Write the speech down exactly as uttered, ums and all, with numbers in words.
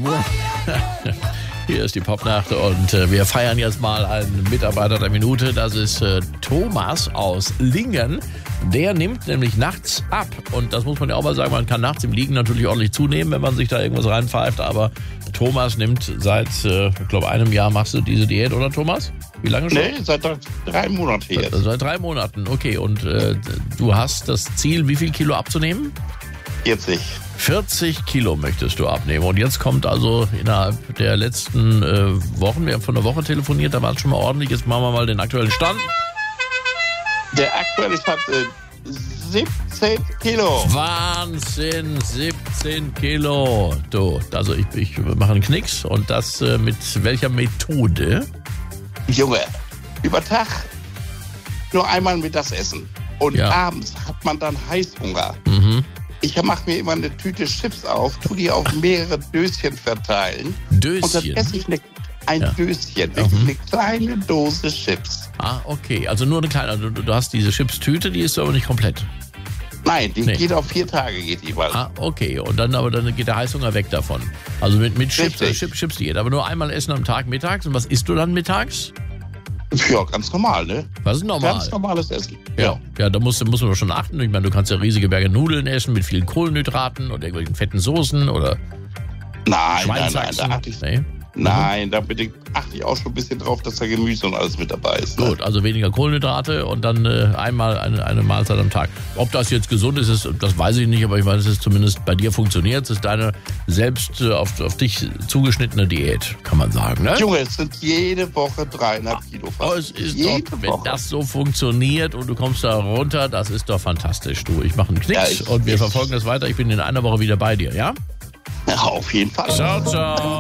Hier ist die Popnacht und äh, wir feiern jetzt mal einen Mitarbeiter der Minute. Das ist äh, Thomas aus Lingen. Der nimmt nämlich nachts ab. Und das muss man ja auch mal sagen, man kann nachts im Liegen natürlich ordentlich zunehmen, wenn man sich da irgendwas reinpfeift. Aber Thomas nimmt seit, äh, ich glaube, einem Jahr machst du diese Diät, oder Thomas? Wie lange schon? Nee, seit drei Monaten jetzt. Seit, seit drei Monaten, okay. Und äh, du hast das Ziel, wie viel Kilo abzunehmen? vierzig. vierzig Kilo möchtest du abnehmen. Und jetzt kommt also innerhalb der letzten äh, Wochen, wir haben vor einer Woche telefoniert, da war es schon mal ordentlich. Jetzt machen wir mal den aktuellen Stand. Der aktuelle Stand äh, siebzehn Kilo. Wahnsinn, siebzehn Kilo. Du, also ich, ich mache einen Knicks und das äh, mit welcher Methode? Junge, über Tag nur einmal mittags essen. Und Ja. abends hat man dann Heißhunger. Mhm. Ich mache mir immer eine Tüte Chips auf, tu die auf mehrere Döschen verteilen. Und dann Döschen. esse ich eine, ein Ja. Döschen, wirklich Mhm. eine kleine Dose Chips. Ah, okay. Also nur eine kleine. Also du, du hast diese Chips-Tüte, die ist aber nicht komplett. Nein, die Nee. geht auf vier Tage, geht die mal. Ah, okay. Und dann aber dann geht der Heißhunger weg davon. Also mit, mit Chips, Richtig. äh, Chips, Chips Diät. Aber nur einmal essen am Tag mittags. Und was isst du dann mittags? Ja, ganz normal, ne? Was ist normal? Ganz normales Essen. Ja, ja, da musst, du- muss man doch schon achten. Ich meine, du kannst ja riesige Berge Nudeln essen mit vielen Kohlenhydraten oder irgendwelchen fetten Soßen oder Nein, nein, nein, Schweinshaxen. da achte ich, Nee? nein, da bitte achte ich auch schon ein bisschen drauf, dass da Gemüse und alles mit dabei ist. Ne? Gut, also weniger Kohlenhydrate und dann äh, einmal eine, eine Mahlzeit am Tag. Ob das jetzt gesund ist, ist, das weiß ich nicht, aber ich meine, es ist zumindest bei dir funktioniert. Es ist deine selbst äh, auf, auf dich zugeschnittene Diät, kann man sagen. Ne? Junge, es sind jede Woche dreieinhalb Kilo Oh, fast. es ist jede doch, wenn Woche. das so funktioniert und du kommst da runter, das ist doch fantastisch. Du, ich mache einen Knicks Ja, ich- und wir ich- verfolgen das weiter. Ich bin in einer Woche wieder bei dir, ja? Ja, auf jeden Fall. Ciao, ciao.